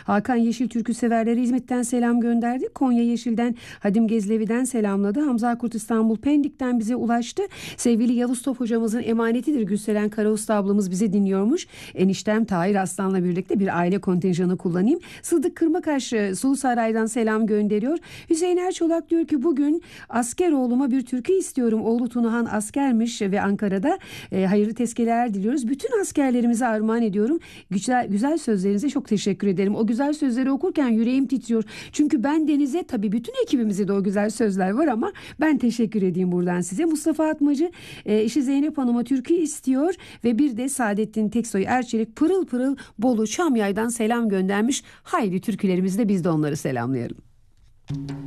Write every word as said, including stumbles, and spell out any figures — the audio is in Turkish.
Hakan Yeşil türkü severleri İzmit'ten selam gönderdi. Konya Yeşil'den Hadim Gezlevi'den selamladı. Hamza Kurt İstanbul Pendik'ten bize ulaştı. Sevgili Yavuz Top hocamızın emanetidir Gülseren Karausta ablamız bize dinliyormuş. Eniştem Tahir Aslan'la birlikte bir aile kontenjanı kullanayım. Sıddık Kırmakaş Sulusaray'dan selam gönderiyor. Hüseyin Erçolak diyor ki bugün asker oğluma bir türkü istiyorum. Oğlu Tunahan askermiş ve Ankara'da e, hayırlı tezkereler diliyoruz. Bütün askerlerimize armağan ediyorum. Güzel, güzel sözlerinize çok teşekkür ederim. O güzel sözleri okurken yüreğim titriyor. Çünkü ben Deniz'e tabii bütün ekibimize de o güzel sözler var ama ben teşekkür edeyim buradan size. Mustafa Atmacı e, eşi Zeynep Hanım'a türkü istiyor ve bir de Saadettin Teksoy Erçelik pırıl pırıl Bolu Çamyay'dan selam göndermiş. Haydi türkülerimizde biz de onları selamlayalım.